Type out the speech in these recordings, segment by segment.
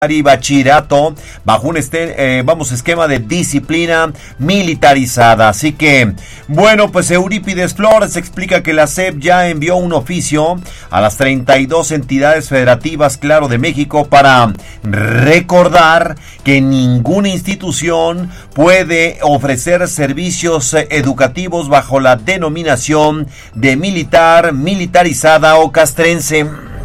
y bachillerato bajo un esquema de disciplina militarizada. Así que, bueno, pues Eurípides Flores explica que la SEP ya envió un oficio a las 32 entidades federativas, claro, de México, para recordar que ninguna institución puede ofrecer servicios educativos bajo la denominación de militar, militarizada o castrense.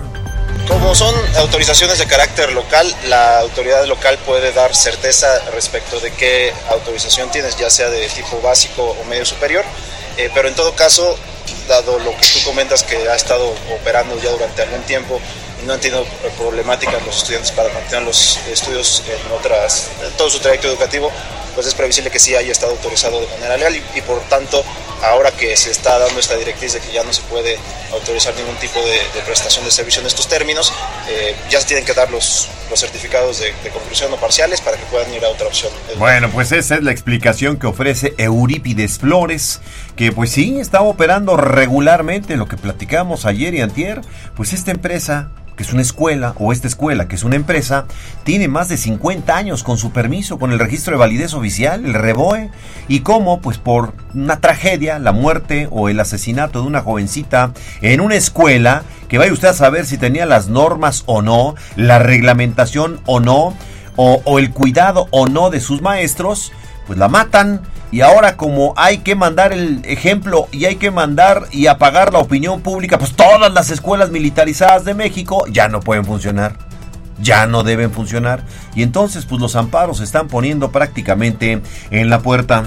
Como son autorizaciones de carácter local, la autoridad local puede dar certeza respecto de qué autorización tienes, ya sea de tipo básico o medio superior, pero en todo caso, dado lo que tú comentas que ha estado operando ya durante algún tiempo y no han tenido problemáticas los estudiantes para continuar los estudios en todo su trayecto educativo, pues es previsible que sí haya estado autorizado de manera legal y por tanto, ahora que se está dando esta directriz de que ya no se puede autorizar ningún tipo de prestación de servicio en estos términos, ya se tienen que dar los certificados de conclusión o parciales para que puedan ir a otra opción. Bueno, pues esa es la explicación que ofrece Eurípides Flores, que pues sí, está operando regularmente, lo que platicamos ayer y antier, pues esta empresa, que es una escuela, o esta escuela, que es una empresa, tiene más de 50 años con su permiso, con el registro de validez oficial, el REVOE, y cómo, pues por una tragedia, la muerte o el asesinato de una jovencita en una escuela, que vaya usted a saber si tenía las normas o no, la reglamentación o no, o el cuidado o no de sus maestros, pues la matan. Y ahora, como hay que mandar el ejemplo y hay que mandar y apagar la opinión pública, pues todas las escuelas militarizadas de México ya no pueden funcionar, ya no deben funcionar. Y entonces pues los amparos se están poniendo prácticamente en la puerta.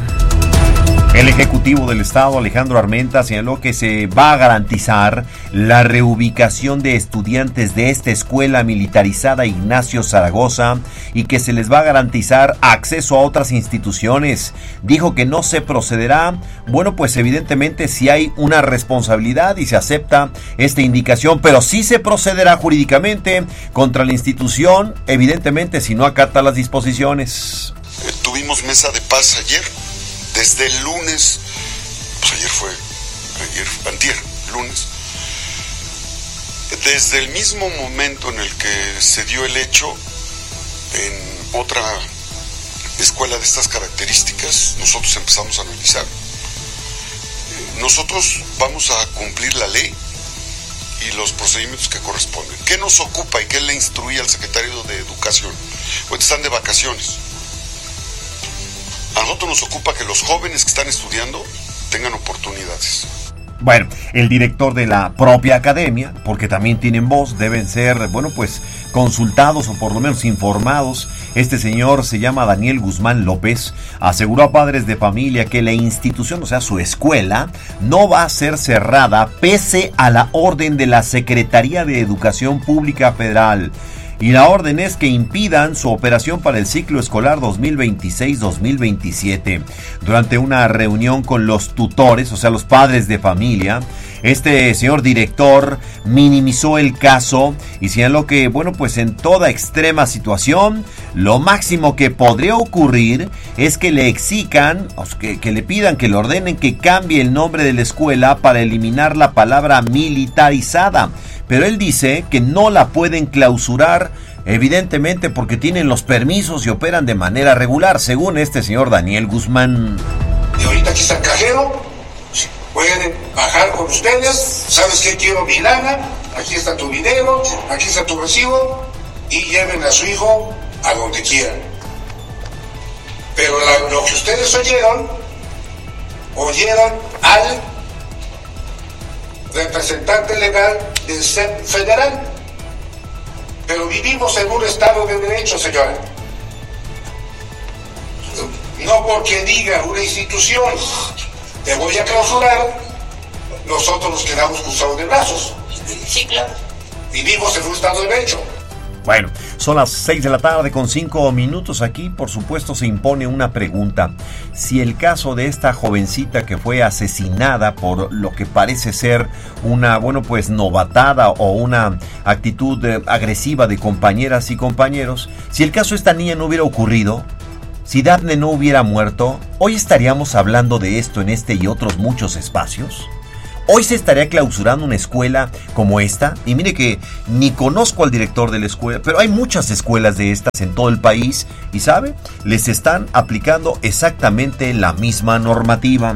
El Ejecutivo del Estado, Alejandro Armenta, señaló que se va a garantizar la reubicación de estudiantes de esta escuela militarizada Ignacio Zaragoza y que se les va a garantizar acceso a otras instituciones. Dijo que no se procederá, bueno, pues evidentemente si hay una responsabilidad y se acepta esta indicación, pero sí se procederá jurídicamente contra la institución, evidentemente si no acata las disposiciones. Tuvimos mesa de paz ayer. Desde el lunes, pues antier, lunes, desde el mismo momento en el que se dio el hecho, en otra escuela de estas características, nosotros empezamos a analizar. Nosotros vamos a cumplir la ley y los procedimientos que corresponden. ¿Qué nos ocupa y qué le instruye al secretario de Educación? Pues están de vacaciones. A nosotros nos ocupa que los jóvenes que están estudiando tengan oportunidades. Bueno, el director de la propia academia, porque también tienen voz, deben ser, bueno, pues consultados o por lo menos informados. Este señor se llama Daniel Guzmán López, aseguró a padres de familia que la institución, o sea, su escuela, no va a ser cerrada pese a la orden de la Secretaría de Educación Pública Federal. Y la orden es que impidan su operación para el ciclo escolar 2026-2027. Durante una reunión con los tutores, o sea, los padres de familia, este señor director minimizó el caso y señaló que, bueno, pues en toda extrema situación, lo máximo que podría ocurrir es que le exijan, que le pidan, que le ordenen que cambie el nombre de la escuela para eliminar la palabra militarizada. Pero él dice que no la pueden clausurar, evidentemente porque tienen los permisos y operan de manera regular, según este señor Daniel Guzmán. Y ahorita aquí está el cajero, pueden bajar con ustedes, ¿sabes qué? Quiero mi lana, aquí está tu dinero, aquí está tu recibo, y lleven a su hijo a donde quieran. Pero lo que ustedes oyeron al representante legal del SEP federal, pero vivimos en un estado de derecho, señora. No porque diga una institución te voy a clausurar, nosotros nos quedamos cruzados de brazos. Sí, claro. Vivimos en un estado de derecho. Bueno, son las 6 de la tarde con 5 minutos. Aquí, por supuesto, se impone una pregunta. Si el caso de esta jovencita que fue asesinada por lo que parece ser una, bueno, pues novatada o una actitud agresiva de compañeras y compañeros, si el caso de esta niña no hubiera ocurrido, si Dafne no hubiera muerto, ¿hoy estaríamos hablando de esto en este y otros muchos espacios? Hoy se estaría clausurando una escuela como esta, y mire que ni conozco al director de la escuela, pero hay muchas escuelas de estas en todo el país, y ¿sabe? Les están aplicando exactamente la misma normativa.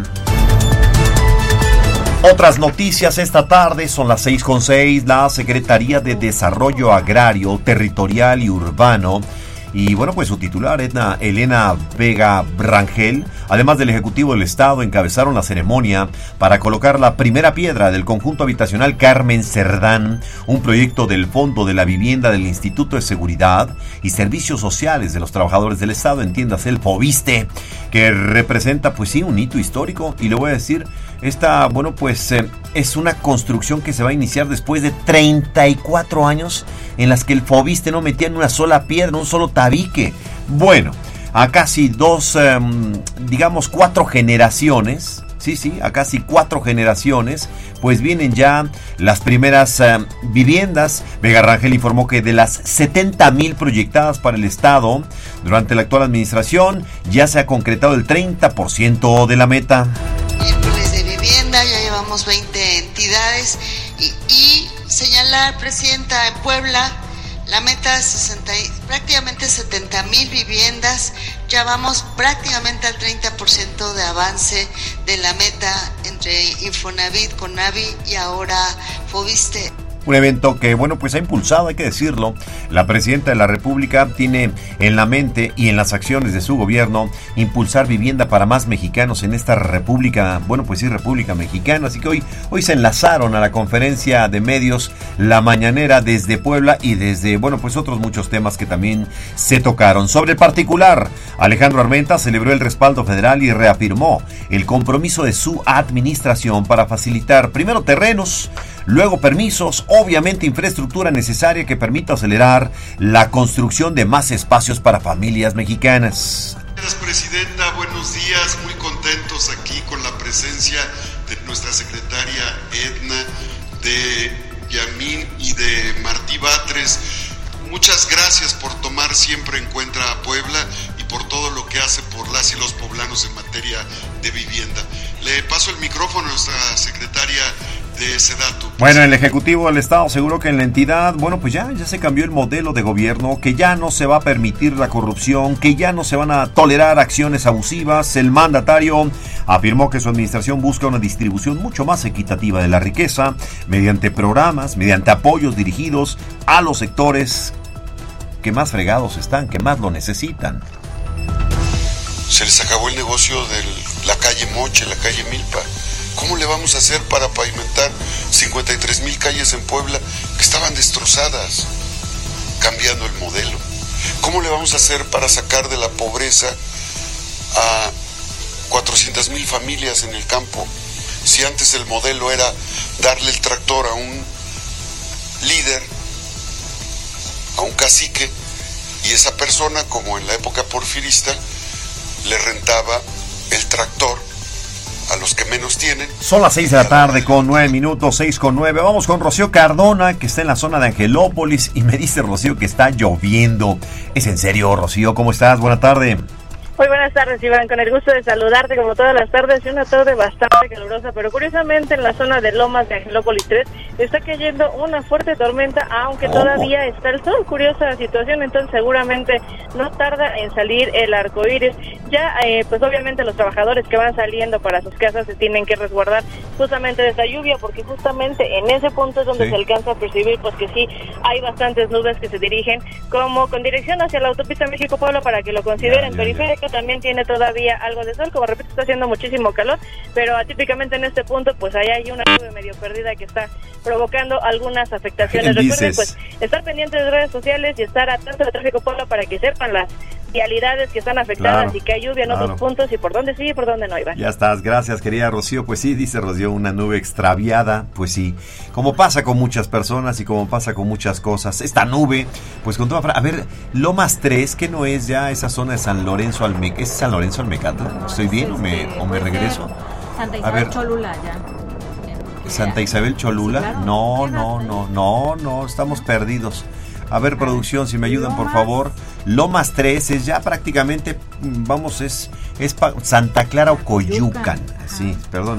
Otras noticias esta tarde son las 6:06. La Secretaría de Desarrollo Agrario, Territorial y Urbano, y bueno, pues su titular, Elena Vega Rangel, además del Ejecutivo del Estado, encabezaron la ceremonia para colocar la primera piedra del conjunto habitacional Carmen Cerdán, un proyecto del Fondo de la Vivienda del Instituto de Seguridad y Servicios Sociales de los Trabajadores del Estado, entiéndase el FOVISSSTE, que representa pues sí un hito histórico. Y le voy a decir, esta, bueno, pues es una construcción que se va a iniciar después de 34 años en las que el FOVISSSTE no metía en una sola piedra, un solo tabique. Bueno, a casi 4 generaciones, a casi 4 generaciones, pues vienen ya las primeras viviendas. Vega Rangel informó que de las 70,000 proyectadas para el Estado durante la actual administración, ya se ha concretado el 30% de la meta. Ya llevamos 20 entidades y señalar, Presidenta, en Puebla la meta es prácticamente 70,000 viviendas. Ya vamos prácticamente al 30% de avance de la meta entre Infonavit, Conavi y ahora FOVISSSTE. Un evento que, bueno, pues ha impulsado, hay que decirlo, la Presidenta de la República tiene en la mente y en las acciones de su gobierno impulsar vivienda para más mexicanos en esta República, bueno, pues sí, República Mexicana. Así que hoy se enlazaron a la conferencia de medios La Mañanera desde Puebla y desde, bueno, pues otros muchos temas que también se tocaron. Sobre el particular, Alejandro Armenta celebró el respaldo federal y reafirmó el compromiso de su administración para facilitar primero terrenos, luego permisos, obviamente infraestructura necesaria que permita acelerar la construcción de más espacios para familias mexicanas. Gracias, Presidenta, buenos días, muy contentos aquí con la presencia de nuestra secretaria Edna, de Yamín y de Martí Batres. Muchas gracias por tomar siempre en cuenta a Puebla y por todo lo que hace por las y los poblanos en materia de vivienda. Le paso el micrófono a nuestra secretaria de Sedatu. Bueno, el Ejecutivo del Estado aseguró que en la entidad, bueno, pues ya se cambió el modelo de gobierno, que ya no se va a permitir la corrupción, que ya no se van a tolerar acciones abusivas. El mandatario afirmó que su administración busca una distribución mucho más equitativa de la riqueza mediante programas, mediante apoyos dirigidos a los sectores que más fregados están, que más lo necesitan. Se les acabó el negocio de la calle Moche, la calle Milpa. ¿Cómo le vamos a hacer para pavimentar 53,000 calles en Puebla que estaban destrozadas? Cambiando el modelo. ¿Cómo le vamos a hacer para sacar de la pobreza a 400,000 familias en el campo? Si antes el modelo era darle el tractor a un líder, a un cacique, y esa persona, como en la época porfirista, le rentaba el tractor a los que menos tienen. Son las 6 de la tarde con 9 minutos, 6:09. Vamos con Rocío Cardona, que está en la zona de Angelópolis, y me dice Rocío que está lloviendo. ¿Es en serio, Rocío? ¿Cómo estás? Buena tarde. Muy buenas tardes, Iván, con el gusto de saludarte como todas las tardes. Y una tarde bastante calurosa, pero curiosamente en la zona de Lomas de Angelópolis 3 está cayendo una fuerte tormenta, aunque todavía está el sol. Curiosa situación, entonces seguramente no tarda en salir el arco iris. Ya, pues obviamente los trabajadores que van saliendo para sus casas se tienen que resguardar justamente de esta lluvia, porque justamente en ese punto es donde se alcanza a percibir pues que sí hay bastantes nubes que se dirigen como con dirección hacia la autopista México-Puebla, para que lo consideren. Periférico también tiene todavía algo de sol, como repito, está haciendo muchísimo calor, pero atípicamente en este punto pues ahí hay una nube medio perdida que está provocando algunas afectaciones. Recuerden pues estar pendientes de redes sociales y estar atentos al tráfico Puebla para que sepan las vialidades que están afectadas y que hay lluvia en otros puntos y por dónde sí y por dónde no, Iván. Ya estás, gracias querida Rocío. Pues sí, dice Rocío, una nube extraviada, pues sí, como pasa con muchas personas y como pasa con muchas cosas. Esta nube, pues con toda... A ver, Lomas 3, que no es ya esa zona de San Lorenzo Almecatla. ¿Es San Lorenzo Almecatla? ¿Estoy bien o me regreso? Santa Isabel Cholula ya. ¿Santa Isabel Cholula? Sí, claro. No, estamos perdidos. A ver, producción, si me ayudan, por favor. Lomas 3 es ya prácticamente, vamos, es Santa Clara o Coyucan. Sí, perdóneme.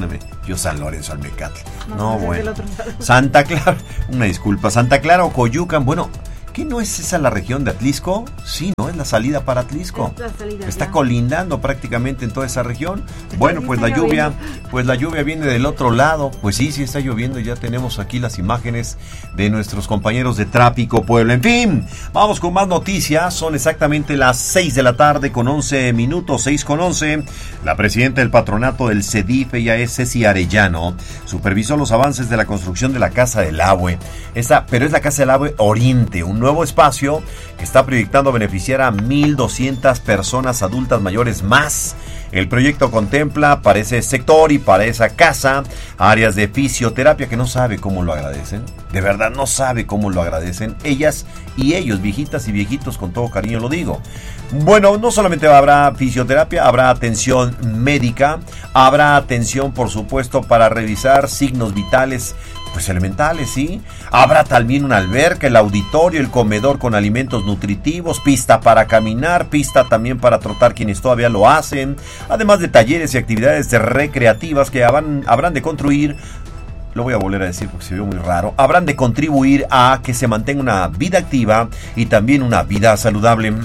Yo San Lorenzo Almecatl. No, bueno. Santa Clara, una disculpa. Santa Clara o Coyucan, bueno, ¿qué no es esa la región de Atlisco? Sí, ¿no? Es la salida para Atlisco. Está colindando prácticamente en toda esa región. Bueno, pues la lluvia viene del otro lado. Pues sí, está lloviendo. Ya tenemos aquí las imágenes de nuestros compañeros de Tráfico Puebla. En fin, vamos con más noticias. Son exactamente las 6 de la tarde con 11 minutos, 6:11. La presidenta del patronato del CEDIF, ella es Ceci Arellano, supervisó los avances de la construcción de la Casa del Agua. Pero es la Casa del Agua Oriente, un nuevo espacio que está proyectando beneficiar a 1,200 personas adultas mayores más. El proyecto contempla para ese sector y para esa casa áreas de fisioterapia que no sabe cómo lo agradecen. De verdad no sabe cómo lo agradecen ellas y ellos, viejitas y viejitos, con todo cariño lo digo. Bueno, no solamente habrá fisioterapia, habrá atención médica, habrá atención, por supuesto, para revisar signos vitales pues elementales, ¿sí? Habrá también una alberca, el auditorio, el comedor con alimentos nutritivos, pista para caminar, pista también para trotar quienes todavía lo hacen, además de talleres y actividades recreativas que habrán de construir. Lo voy a volver a decir porque se vio muy raro. Habrán de contribuir a que se mantenga una vida activa y también una vida saludable.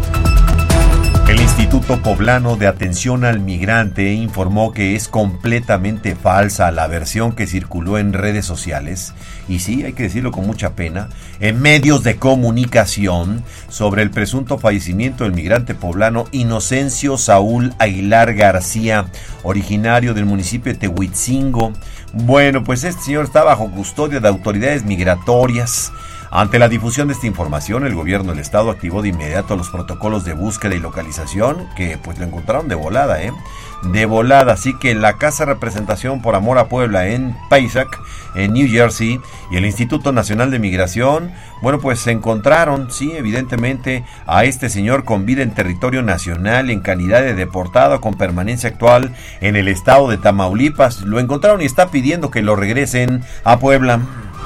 El Instituto Poblano de Atención al Migrante informó que es completamente falsa la versión que circuló en redes sociales, y sí, hay que decirlo con mucha pena, en medios de comunicación sobre el presunto fallecimiento del migrante poblano Inocencio Saúl Aguilar García, originario del municipio de Tehuitzingo. Bueno, pues este señor está bajo custodia de autoridades migratorias. Ante la difusión de esta información, el gobierno del estado activó de inmediato los protocolos de búsqueda y localización, que pues lo encontraron de volada, de volada. Así que la Casa de Representación por Amor a Puebla en Paysac, en New Jersey, y el Instituto Nacional de Migración, bueno, pues se encontraron, sí, evidentemente, a este señor con vida en territorio nacional en calidad de deportado con permanencia actual en el estado de Tamaulipas. Lo encontraron y está pidiendo que lo regresen a Puebla.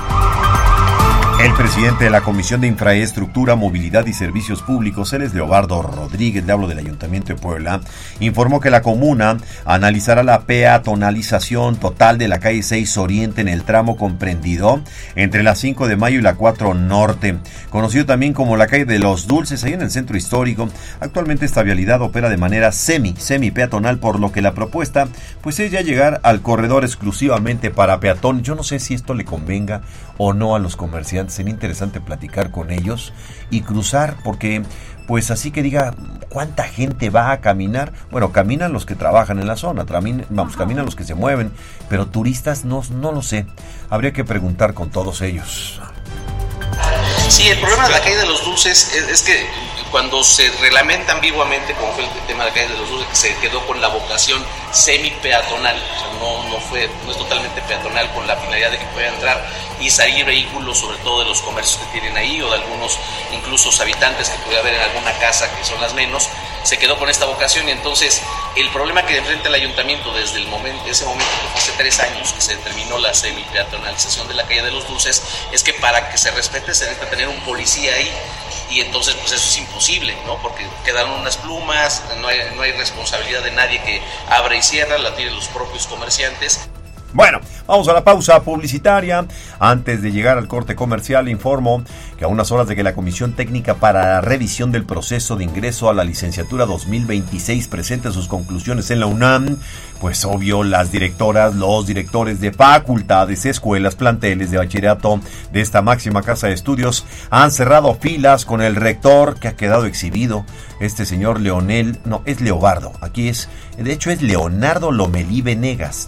El presidente de la Comisión de Infraestructura, Movilidad y Servicios Públicos, él es Leobardo Rodríguez, le hablo del Ayuntamiento de Puebla, informó que la comuna analizará la peatonalización total de la calle 6 Oriente en el tramo comprendido entre la 5 de Mayo y la 4 Norte, conocido también como la calle de los Dulces, ahí en el centro histórico. Actualmente esta vialidad opera de manera semi-peatonal, por lo que la propuesta pues es ya llegar al corredor exclusivamente para peatón. Yo no sé si esto le convenga o no a los comerciantes. Sería interesante platicar con ellos y cruzar, porque pues así que diga cuánta gente va a caminar. Bueno, caminan los que trabajan en la zona, caminan los que se mueven, pero turistas no lo sé. Habría que preguntar con todos ellos. Sí, el problema de la calle de los Dulces es que cuando se reglamenta ambiguamente, como fue el tema de la calle de los Dulces, que se quedó con la vocación semi-peatonal, o sea, no es totalmente peatonal, con la finalidad de que puedan entrar y salir vehículos, sobre todo de los comercios que tienen ahí, o de algunos incluso habitantes que puede haber en alguna casa, que son las menos. Se quedó con esta vocación, y entonces el problema que enfrenta el ayuntamiento desde ese momento, que fue hace 3 años que se determinó la semi-peatonalización de la calle de los Dulces, es que para que se respete se necesita tener un policía ahí, y entonces pues eso es imposible, ¿no? Porque quedaron unas plumas, no hay responsabilidad de nadie que abra y cierra, la tienen los propios comerciantes. Bueno, vamos a la pausa publicitaria. Antes de llegar al corte comercial, informo que a unas horas de que la Comisión Técnica para la Revisión del Proceso de Ingreso a la Licenciatura 2026 presente sus conclusiones en la UNAM, pues obvio las directoras, los directores de facultades, escuelas, planteles de bachillerato de esta máxima casa de estudios han cerrado filas con el rector, que ha quedado exhibido. Este señor Leobardo, aquí es, de hecho es Leonardo Lomelí Venegas.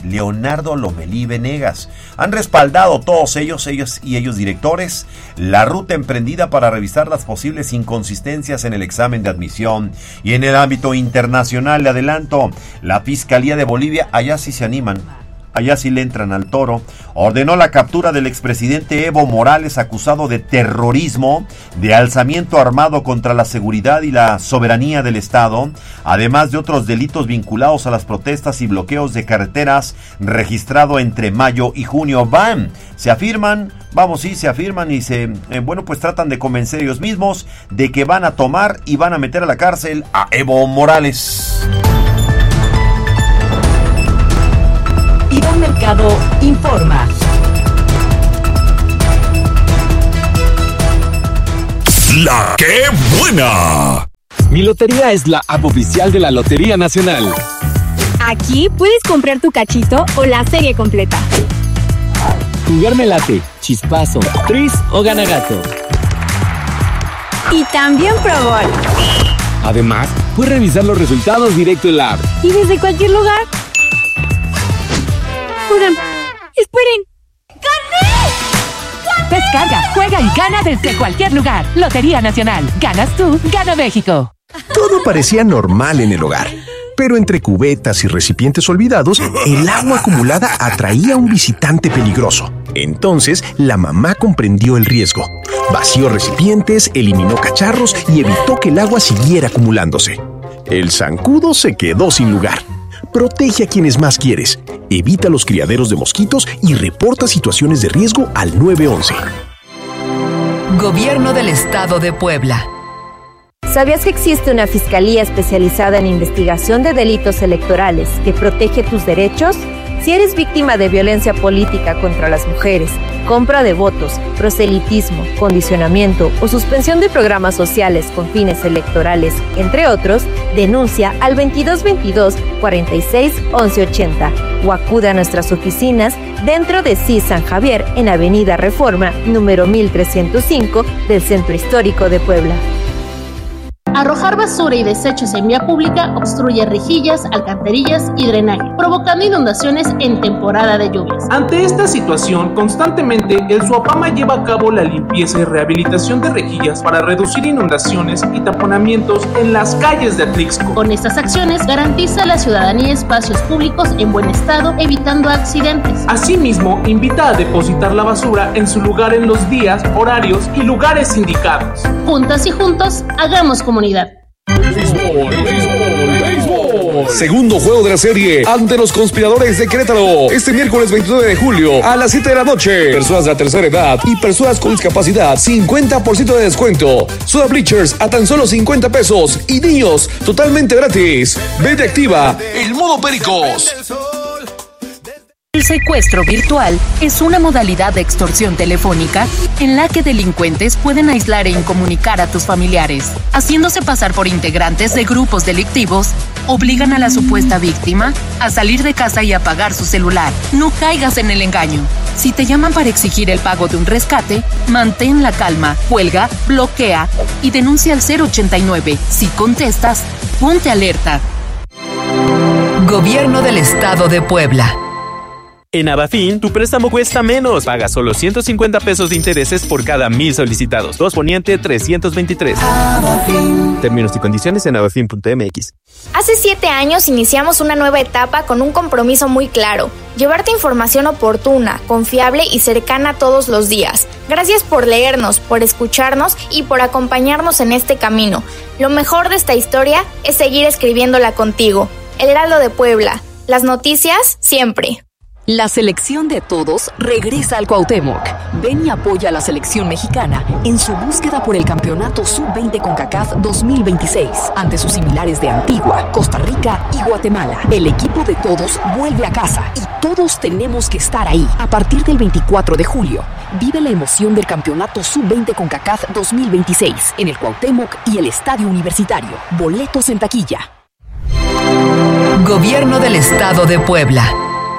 Han respaldado todos ellos directores la ruta emprendida para revisar las posibles inconsistencias en el examen de admisión. Y en el ámbito internacional, le adelanto, la Fiscalía de Bolivia, allá sí se animan, allá sí le entran al toro, ordenó la captura del expresidente Evo Morales, acusado de terrorismo, de alzamiento armado contra la seguridad y la soberanía del Estado, además de otros delitos vinculados a las protestas y bloqueos de carreteras, registrado entre mayo y junio. Se afirman y pues tratan de convencer ellos mismos de que van a tomar y van a meter a la cárcel a Evo Morales. Y Iván Mercado informa. ¡La qué buena! Mi Lotería es la app oficial de la Lotería Nacional. Aquí puedes comprar tu cachito o la serie completa. Jugar me late, chispazo, tris o gana gato. Y también Pro Bowl. Además, puedes revisar los resultados directo en la app. Y desde cualquier lugar. Oigan, esperen. ¡Gané! Descarga, juega y gana desde cualquier lugar. Lotería Nacional. Ganas tú, gana México. Todo parecía normal en el hogar. Pero entre cubetas y recipientes olvidados, el agua acumulada atraía a un visitante peligroso. Entonces, la mamá comprendió el riesgo. Vació recipientes, eliminó cacharros y evitó que el agua siguiera acumulándose. El zancudo se quedó sin lugar. Protege a quienes más quieres. Evita los criaderos de mosquitos y reporta situaciones de riesgo al 911. Gobierno del Estado de Puebla. ¿Sabías que existe una fiscalía especializada en investigación de delitos electorales que protege tus derechos? Si eres víctima de violencia política contra las mujeres, compra de votos, proselitismo, condicionamiento o suspensión de programas sociales con fines electorales, entre otros, denuncia al 2222 46 1180 o acude a nuestras oficinas dentro de CIS San Javier en Avenida Reforma, número 1305 del Centro Histórico de Puebla. Arrojar basura y desechos en vía pública obstruye rejillas, alcantarillas y drenaje, provocando inundaciones en temporada de lluvias. Ante esta situación, constantemente el SUAPAMA lleva a cabo la limpieza y rehabilitación de rejillas para reducir inundaciones y taponamientos en las calles de Atlixco. Con estas acciones, garantiza a la ciudadanía espacios públicos en buen estado, evitando accidentes. Asimismo, invita a depositar la basura en su lugar en los días, horarios y lugares indicados. Juntas y juntos, hagamos comunidad. Segundo juego de la serie ante los conspiradores de Querétaro. Este miércoles 29 de julio a las 7 de la noche. Personas de la tercera edad y personas con discapacidad, 50% de descuento. Soda Bleachers a tan solo 50 pesos. Y niños, totalmente gratis. Vete activa el modo Pericos. El secuestro virtual es una modalidad de extorsión telefónica en la que delincuentes pueden aislar e incomunicar a tus familiares. Haciéndose pasar por integrantes de grupos delictivos, obligan a la supuesta víctima a salir de casa y apagar su celular. No caigas en el engaño. Si te llaman para exigir el pago de un rescate, mantén la calma, cuelga, bloquea y denuncia al 089. Si contestas, ponte alerta. Gobierno del Estado de Puebla. En Abafin, tu préstamo cuesta menos. Paga solo 150 pesos de intereses por cada 1000 solicitados. 2 poniente 323. Abafin. Términos y condiciones en abafin.mx. Hace 7 años iniciamos una nueva etapa con un compromiso muy claro: llevarte información oportuna, confiable y cercana todos los días. Gracias por leernos, por escucharnos y por acompañarnos en este camino. Lo mejor de esta historia es seguir escribiéndola contigo. El Heraldo de Puebla. Las noticias siempre. La selección de todos regresa al Cuauhtémoc. Ven y apoya a la selección mexicana en su búsqueda por el campeonato Sub-20 CONCACAF 2026 ante sus similares de Antigua, Costa Rica y Guatemala. El equipo de todos vuelve a casa y todos tenemos que estar ahí. A partir del 24 de julio, vive la emoción del campeonato Sub-20 CONCACAF 2026 en el Cuauhtémoc y el Estadio Universitario. Boletos en taquilla. Gobierno del Estado de Puebla.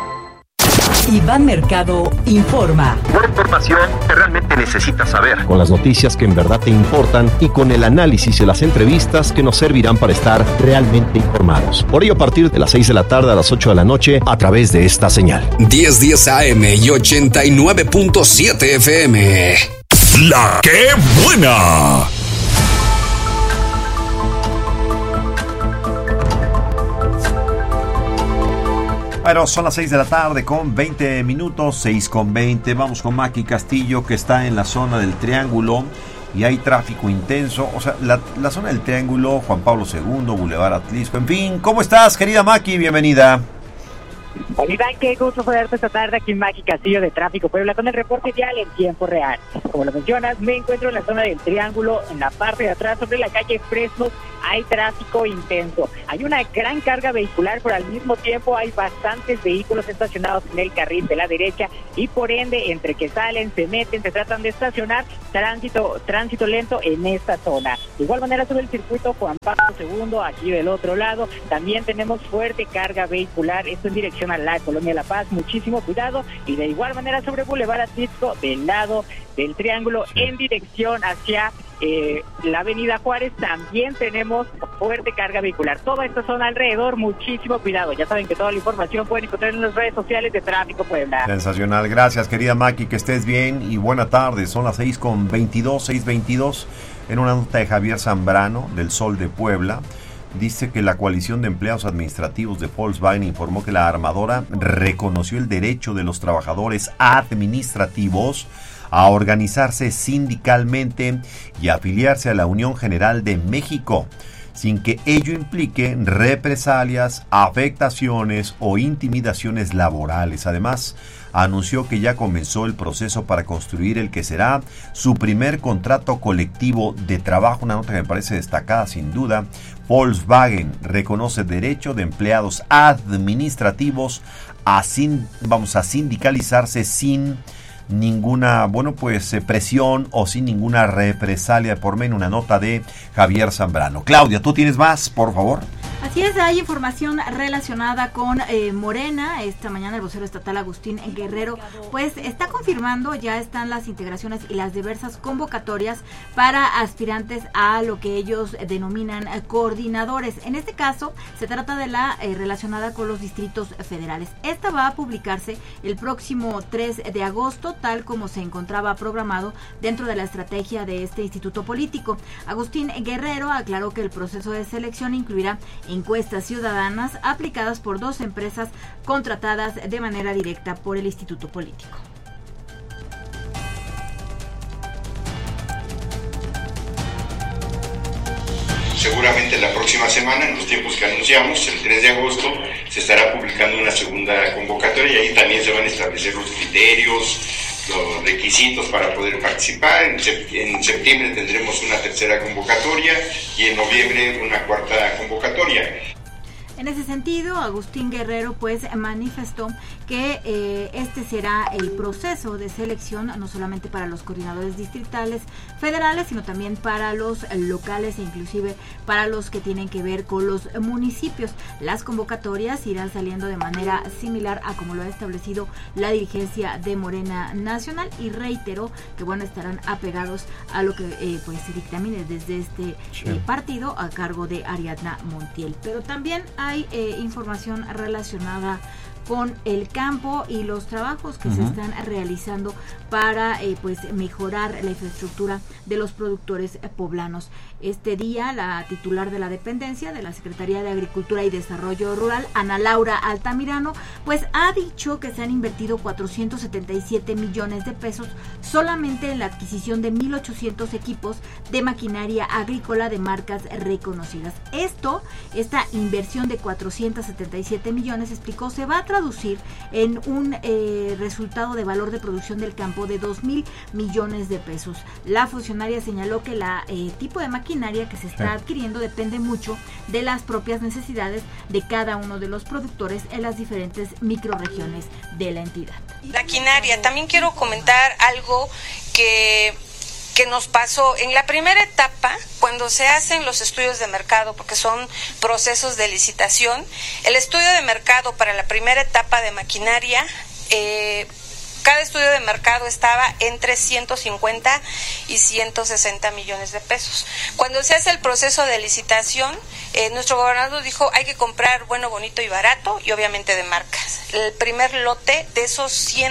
Iván Mercado informa. Una información que realmente necesitas saber. Con las noticias que en verdad te importan y con el análisis y las entrevistas que nos servirán para estar realmente informados. Por ello, a partir de las 6 de la tarde a las 8 de la noche, a través de esta señal. 1010 AM y 89.7 FM. ¡La qué buena! Bueno, son las 6 de la tarde con 20 minutos, 6 con 20. Vamos con Maki Castillo, que está en la zona del Triángulo y hay tráfico intenso. O sea, la zona del Triángulo, Juan Pablo II, Boulevard Atlixco, en fin. ¿Cómo estás, querida Maki? Bienvenida. Iván, qué gusto poderte esta tarde aquí en Maki Castillo de Tráfico Puebla con el reporte vial en tiempo real. Como lo mencionas, me encuentro en la zona del Triángulo, en la parte de atrás sobre la calle Fresno. Hay tráfico intenso, hay una gran carga vehicular, pero al mismo tiempo hay bastantes vehículos estacionados en el carril de la derecha y por ende, entre que salen, se meten, se tratan de estacionar, tránsito lento en esta zona. De igual manera sobre el circuito Juan Pablo II, aquí del otro lado, también tenemos fuerte carga vehicular, esto en dirección a la Colonia La Paz, muchísimo cuidado, y de igual manera sobre Boulevard Atlixco, del lado del Triángulo, en dirección hacia la avenida Juárez, también tenemos fuerte carga vehicular. Toda esta zona alrededor, muchísimo cuidado. Ya saben que toda la información pueden encontrar en las redes sociales de Tráfico Puebla. Sensacional, gracias querida Maki, que estés bien y buena tarde. Son las 6:22. En una nota de Javier Zambrano del Sol de Puebla, dice que la coalición de empleados administrativos de Volkswagen informó que la armadora reconoció el derecho de los trabajadores administrativos a organizarse sindicalmente y afiliarse a la Unión General de México, sin que ello implique represalias, afectaciones o intimidaciones laborales. Además, anunció que ya comenzó el proceso para construir el que será su primer contrato colectivo de trabajo, una nota que me parece destacada sin duda. Volkswagen reconoce derecho de empleados administrativos a sindicalizarse sin ninguna, presión o sin ninguna represalia por menos. Una nota de Javier Zambrano. Claudia, ¿tú tienes más, por favor? Así es, hay información relacionada con Morena. Esta mañana el vocero estatal Agustín Guerrero pues está confirmando, ya están las integraciones y las diversas convocatorias para aspirantes a lo que ellos denominan coordinadores. En este caso se trata de la relacionada con los distritos federales. Esta va a publicarse el próximo 3 de agosto, tal como se encontraba programado dentro de la estrategia de este instituto político. Agustín Guerrero aclaró que el proceso de selección incluirá encuestas ciudadanas aplicadas por 2 empresas contratadas de manera directa por el instituto político. Seguramente la próxima semana, en los tiempos que anunciamos, el 3 de agosto, se estará publicando una segunda convocatoria y ahí también se van a establecer los criterios, los requisitos para poder participar. En septiembre tendremos una tercera convocatoria y en noviembre una cuarta convocatoria. En ese sentido, Agustín Guerrero pues manifestó que este será el proceso de selección no solamente para los coordinadores distritales federales, sino también para los locales e inclusive para los que tienen que ver con los municipios. Las convocatorias irán saliendo de manera similar a como lo ha establecido la dirigencia de Morena Nacional y reiteró que estarán apegados a lo que pues se dictamine desde este partido a cargo de Ariadna Montiel. Pero también hay información relacionada con el campo y los trabajos que se están realizando para mejorar la infraestructura de los productores poblanos. Este día, la titular de la dependencia de la Secretaría de Agricultura y Desarrollo Rural, Ana Laura Altamirano, pues ha dicho que se han invertido 477 millones de pesos solamente en la adquisición de 1,800 equipos de maquinaria agrícola de marcas reconocidas. Esta inversión de 477 millones, explicó, se va a traducir en un resultado de valor de producción del campo de 2,000 millones de pesos. La funcionaria señaló que la tipo de maquinaria que se está adquiriendo depende mucho de las propias necesidades de cada uno de los productores en las diferentes microrregiones de la entidad. Maquinaria, también quiero comentar algo que nos pasó en la primera etapa, cuando se hacen los estudios de mercado, porque son procesos de licitación. El estudio de mercado para la primera etapa de maquinaria, cada estudio de mercado estaba entre 150 y 160 millones de pesos. Cuando se hace el proceso de licitación, nuestro gobernador dijo hay que comprar bueno, bonito y barato, y obviamente de marcas. El primer lote de esos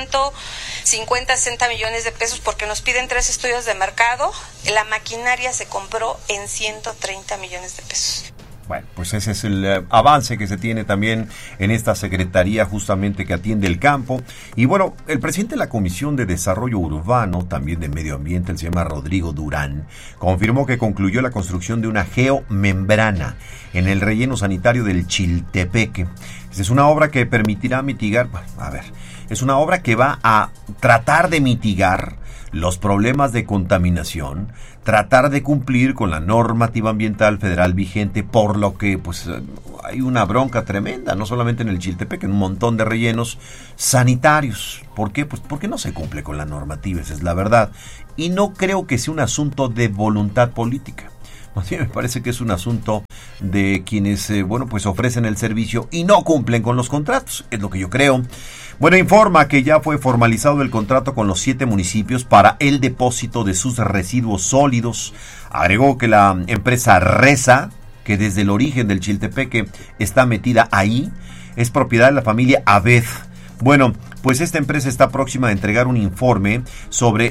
150, 60 millones de pesos, porque nos piden 3 estudios de mercado, la maquinaria se compró en 130 millones de pesos. Bueno, pues ese es el avance que se tiene también en esta secretaría justamente que atiende el campo. Y bueno, el presidente de la Comisión de Desarrollo Urbano, también de Medio Ambiente, él se llama Rodrigo Durán, confirmó que concluyó la construcción de una geomembrana en el relleno sanitario del Chiltepeque. Es una obra que permitirá mitigar, es una obra que va a tratar de mitigar los problemas de contaminación, tratar de cumplir con la normativa ambiental federal vigente, por lo que pues hay una bronca tremenda, no solamente en el Chiltepeque, en un montón de rellenos sanitarios. ¿Por qué? Pues porque no se cumple con la normativa, esa es la verdad. Y no creo que sea un asunto de voluntad política. Más bien me parece que es un asunto de quienes, pues ofrecen el servicio y no cumplen con los contratos, es lo que yo creo. Bueno, informa que ya fue formalizado el contrato con los 7 municipios para el depósito de sus residuos sólidos. Agregó que la empresa Resa, que desde el origen del Chiltepeque está metida ahí, es propiedad de la familia Abed. Bueno, pues esta empresa está próxima a entregar un informe sobre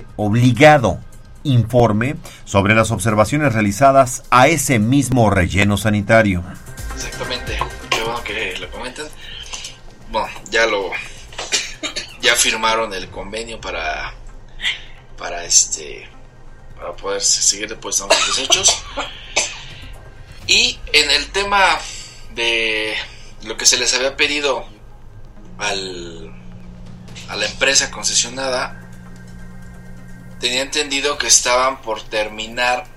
las observaciones realizadas a ese mismo relleno sanitario. Exactamente, qué bueno que lo comentan. Bueno, ya firmaron el convenio para poder seguir depositando los desechos. Y en el tema de lo que se les había pedido a la empresa concesionada, tenía entendido que estaban por terminar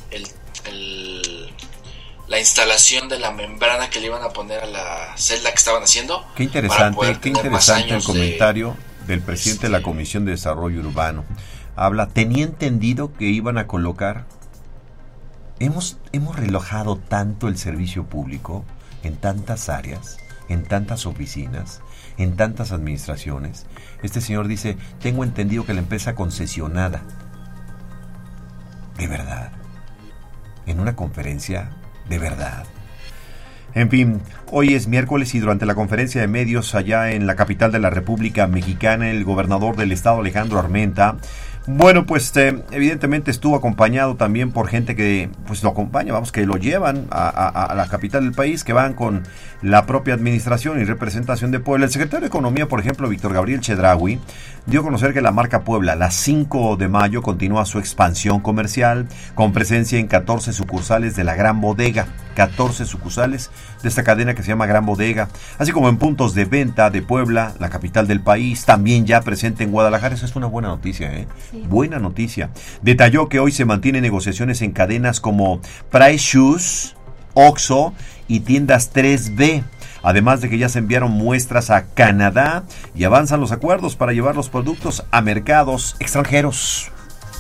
la instalación de la membrana que le iban a poner a la celda que estaban haciendo. Qué interesante el comentario del presidente de la Comisión de Desarrollo Urbano. Tenía entendido que iban a colocar. Hemos relojado tanto el servicio público en tantas áreas, en tantas oficinas, en tantas administraciones. Este señor dice, tengo entendido que la empresa concesionada. ¿De verdad? ¿En una conferencia? ¿De verdad? En fin, hoy es miércoles y durante la conferencia de medios allá en la capital de la República Mexicana, el gobernador del estado, Alejandro Armenta, evidentemente estuvo acompañado también por gente que pues lo acompaña, que lo llevan a la capital del país, que van con la propia administración y representación de Puebla. El secretario de Economía, por ejemplo, Víctor Gabriel Chedraui, dio a conocer que la marca Puebla, la 5 de mayo, continúa su expansión comercial con presencia en 14 sucursales de la Gran Bodega, 14 sucursales de esta cadena que se llama Gran Bodega, así como en puntos de venta de Puebla, la capital del país, también ya presente en Guadalajara. Eso es una buena noticia, Sí. Buena noticia. Detalló que hoy se mantienen negociaciones en cadenas como Price Shoes, Oxxo y tiendas 3B. Además de que ya se enviaron muestras a Canadá y avanzan los acuerdos para llevar los productos a mercados extranjeros.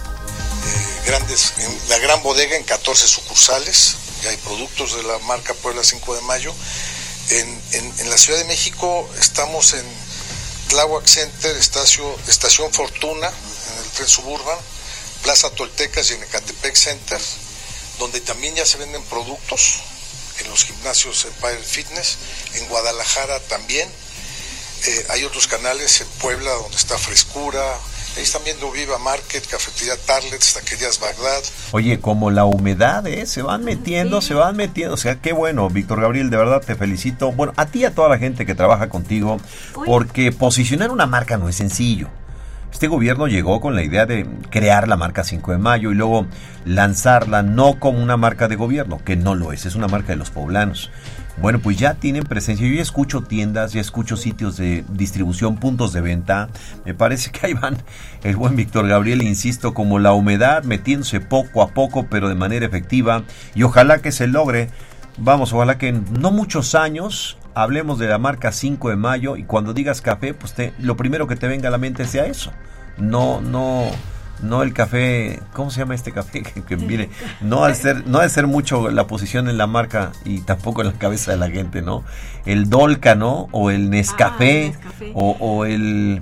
En la Gran Bodega en 14 sucursales, ya hay productos de la marca Puebla 5 de mayo. En la Ciudad de México estamos en Tláhuac Center, Estación Fortuna, en el tren Suburban, Plaza Toltecas y en Ecatepec Center, donde también ya se venden productos, en los gimnasios Empire Fitness, en Guadalajara también, hay otros canales en Puebla donde está Frescura, ahí están viendo Viva Market, Cafetería Tarlets, Taquerías Bagdad. Oye, como la humedad, se van metiendo, o sea, qué bueno, Víctor Gabriel, de verdad te felicito, bueno, a ti y a toda la gente que trabaja contigo, porque posicionar una marca no es sencillo. Este gobierno llegó con la idea de crear la marca 5 de mayo y luego lanzarla no como una marca de gobierno, que no lo es una marca de los poblanos. Bueno, pues ya tienen presencia. Yo ya escucho tiendas, ya escucho sitios de distribución, puntos de venta. Me parece que ahí van el buen Víctor Gabriel, insisto, como la humedad, metiéndose poco a poco, pero de manera efectiva. Y ojalá que se logre. Ojalá que en no muchos años hablemos de la marca 5 de mayo y cuando digas café, pues lo primero que te venga a la mente sea eso. No el café, ¿cómo se llama este café? Que mire, no ha de ser mucho la posición en la marca y tampoco en la cabeza de la gente, ¿no? El Dolca, ¿no? O el Nescafé, o el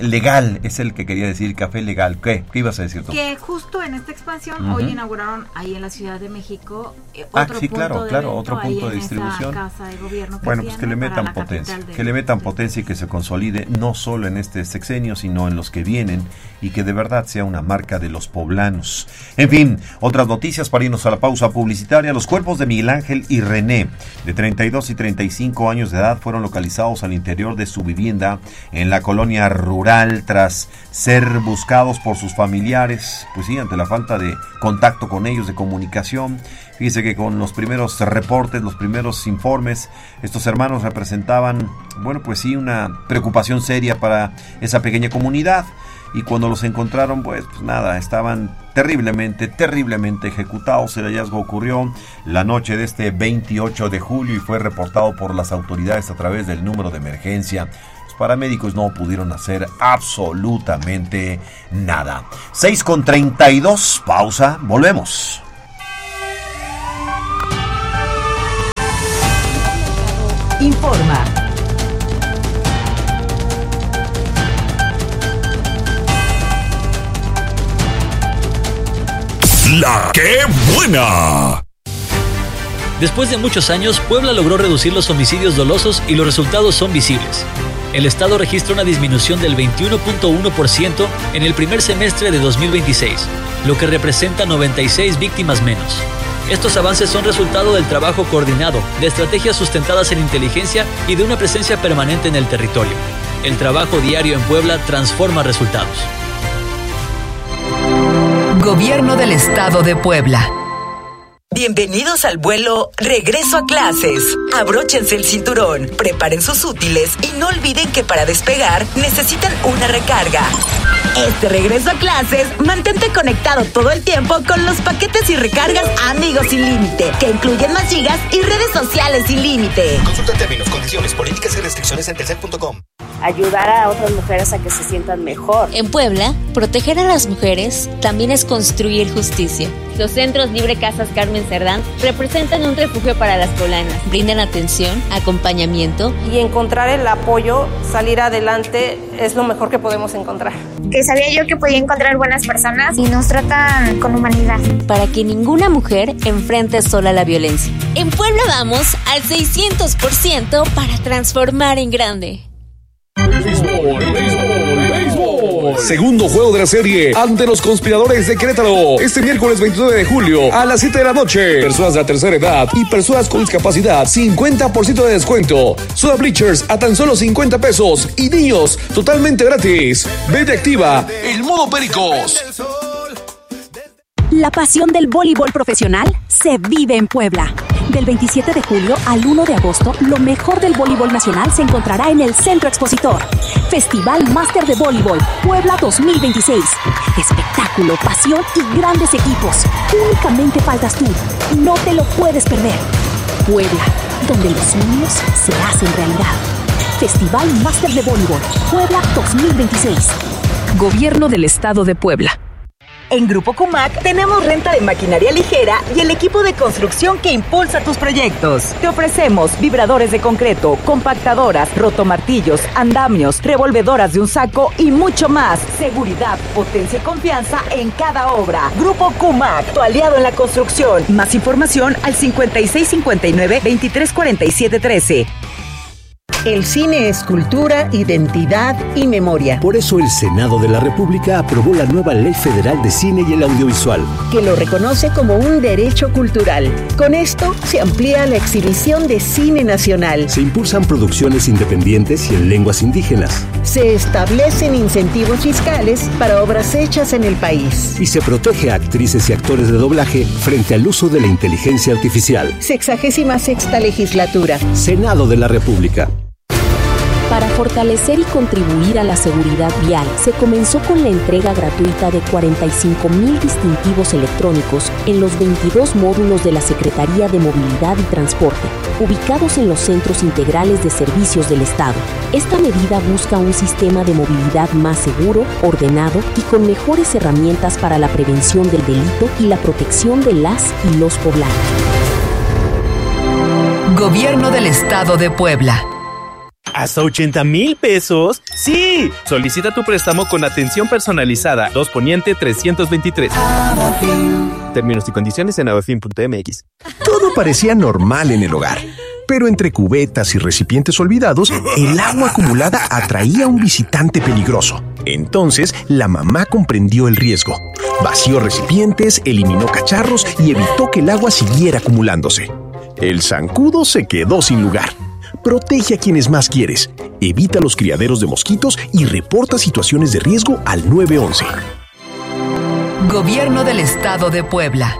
legal, es el que quería decir, café legal. ¿Qué ibas a decir tú? Que justo en esta expansión hoy inauguraron ahí en la Ciudad de México otro punto de distribución. Casa de gobierno que bueno, pues que le metan potencia y que se consolide no solo en este sexenio, sino en los que vienen, y que de verdad sea una marca de los poblanos. En fin, otras noticias para irnos a la pausa publicitaria. Los cuerpos de Miguel Ángel y René, de 32 y 35 años de edad, fueron localizados al interior de su vivienda en la colonia rural tras ser buscados por sus familiares, pues sí, ante la falta de contacto con ellos, de comunicación. Fíjese que con los primeros reportes, los primeros informes, estos hermanos representaban, bueno, pues sí, una preocupación seria para esa pequeña comunidad. Y cuando los encontraron, pues nada, estaban terriblemente ejecutados. El hallazgo ocurrió la noche de este 28 de julio y fue reportado por las autoridades a través del número de emergencia. Los paramédicos no pudieron hacer absolutamente nada. 6:32, pausa, volvemos. Informa. ¡La qué buena! Después de muchos años, Puebla logró reducir los homicidios dolosos y los resultados son visibles. El estado registra una disminución del 21.1% en el primer semestre de 2026, lo que representa 96 víctimas menos. Estos avances son resultado del trabajo coordinado, de estrategias sustentadas en inteligencia y de una presencia permanente en el territorio. El trabajo diario en Puebla transforma resultados. Gobierno del Estado de Puebla. Bienvenidos al vuelo Regreso a Clases. Abróchense el cinturón, preparen sus útiles y no olviden que para despegar necesitan una recarga. Este regreso a clases, mantente conectado todo el tiempo con los paquetes y recargas Amigos Sin Límite, que incluyen más gigas y redes sociales sin límite. Consulta términos, condiciones, políticas y restricciones en telcel.com. Ayudar a otras mujeres a que se sientan mejor. En Puebla, proteger a las mujeres también es construir justicia. Los centros Libre Casas Carmen Cerdán representan un refugio para las poblanas. Brindan atención, acompañamiento. Y encontrar el apoyo, salir adelante, es lo mejor que podemos encontrar. Que sabía yo que podía encontrar buenas personas y nos tratan con humanidad. Para que ninguna mujer enfrente sola la violencia. En Puebla vamos al 600% para transformar en grande. Segundo juego de la serie ante los conspiradores de Querétaro. Este miércoles 29 de julio a las 7 de la noche. Personas de la tercera edad y personas con discapacidad, 50% de descuento. Soda Bleachers a tan solo 50 pesos. Y niños, totalmente gratis. Vete activa el modo Pericos. La pasión del voleibol profesional se vive en Puebla. Del 27 de julio al 1 de agosto, lo mejor del voleibol nacional se encontrará en el Centro Expositor. Festival Máster de Voleibol Puebla 2026. Espectáculo, pasión y grandes equipos. Únicamente faltas tú. No te lo puedes perder. Puebla, donde los sueños se hacen realidad. Festival Máster de Voleibol Puebla 2026. Gobierno del Estado de Puebla. En Grupo Cumac tenemos renta de maquinaria ligera y el equipo de construcción que impulsa tus proyectos. Te ofrecemos vibradores de concreto, compactadoras, rotomartillos, andamios, revolvedoras de un saco y mucho más. Seguridad, potencia y confianza en cada obra. Grupo Cumac, tu aliado en la construcción. Más información al 5659-234713. El cine es cultura, identidad y memoria. Por eso el Senado de la República aprobó la nueva Ley Federal de Cine y el Audiovisual, que lo reconoce como un derecho cultural. Con esto se amplía la exhibición de cine nacional. Se impulsan producciones independientes y en lenguas indígenas. Se establecen incentivos fiscales para obras hechas en el país. Y se protege a actrices y actores de doblaje frente al uso de la inteligencia artificial. 66ª legislatura. Senado de la República. Para fortalecer y contribuir a la seguridad vial, se comenzó con la entrega gratuita de 45,000 distintivos electrónicos en los 22 módulos de la Secretaría de Movilidad y Transporte, ubicados en los centros integrales de servicios del Estado. Esta medida busca un sistema de movilidad más seguro, ordenado y con mejores herramientas para la prevención del delito y la protección de las y los poblanos. Gobierno del Estado de Puebla. ¿Hasta 80,000 pesos? ¡Sí! Solicita tu préstamo con atención personalizada. 2 Poniente 323. Términos y condiciones en abafin.mx. Todo parecía normal en el hogar. Pero entre cubetas y recipientes olvidados, el agua acumulada atraía a un visitante peligroso. Entonces, la mamá comprendió el riesgo. Vació recipientes, eliminó cacharros y evitó que el agua siguiera acumulándose. El zancudo se quedó sin lugar. Protege a quienes más quieres. Evita los criaderos de mosquitos y reporta situaciones de riesgo al 911. Gobierno del Estado de Puebla.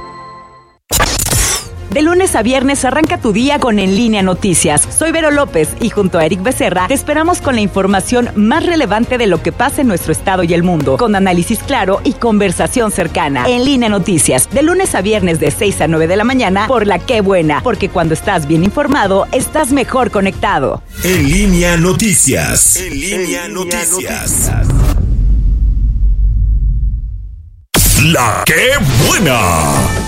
De lunes a viernes arranca tu día con En Línea Noticias. Soy Vero López y junto a Eric Becerra te esperamos con la información más relevante de lo que pasa en nuestro estado y el mundo, con análisis claro y conversación cercana. En Línea Noticias, de lunes a viernes de 6 a 9 de la mañana por La Qué Buena, porque cuando estás bien informado, estás mejor conectado. En Línea Noticias. En Línea Noticias. La Qué Buena.